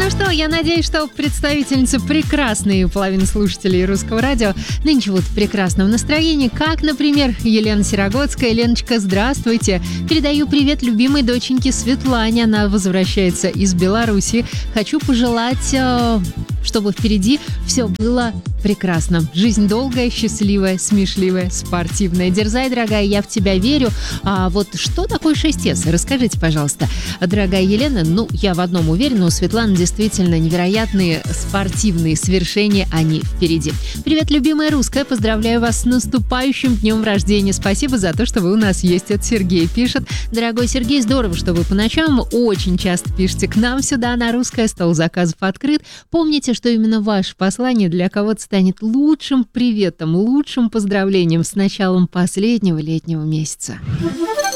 Ну что, я надеюсь, что представительницы прекрасной половины слушателей Русского радио нынче вот в прекрасном настроении, как, например, Елена Сирогодская. Леночка, здравствуйте. Передаю привет любимой доченьке Светлане. Она возвращается из Беларуси. Хочу пожелать, чтобы впереди все было прекрасно. Жизнь долгая, счастливая, смешливая, спортивная. Дерзай, дорогая, я в тебя верю. А вот что такое 6С? Расскажите, пожалуйста. Дорогая Елена, я в одном уверена, у Светланы действительно невероятные спортивные свершения, они впереди. Привет, любимая русская, поздравляю вас с наступающим днем рождения. Спасибо за то, что вы у нас есть. Это Сергей пишет. Дорогой Сергей, здорово, что вы по ночам очень часто пишете к нам сюда на Русское. Стол заказов открыт. Помните, что именно ваше послание для кого-то станет лучшим приветом, лучшим поздравлением с началом последнего летнего месяца.